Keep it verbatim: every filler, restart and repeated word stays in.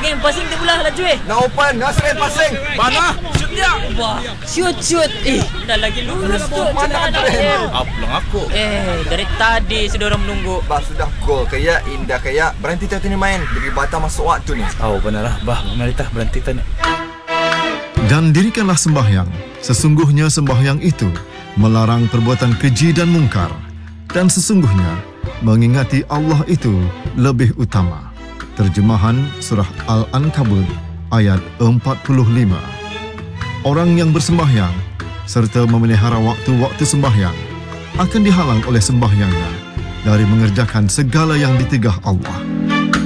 Bagi passing tu pula laju eh. Nak open, Nasrin passing. Mana? Shoot dia. Wah, shoot shoot. Eh, dah lagi lurus tu. Mana Cepat Nasrin? Apa aku? Eh, dari tadi sudah orang menunggu. Bah, sudah gol kayak indah kayak. Berhenti tengok ni main. Beri batal masuk waktu ni. Oh, benarlah. Bah, pemerintah berhenti tanya. Dan dirikanlah sembahyang. Sesungguhnya sembahyang itu melarang perbuatan keji dan mungkar. Dan sesungguhnya mengingati Allah itu lebih utama. Terjemahan Surah Al-Ankabut ayat empat puluh lima. Orang yang bersembahyang serta memelihara waktu-waktu sembahyang akan dihalang oleh sembahyangnya dari mengerjakan segala yang ditegah Allah.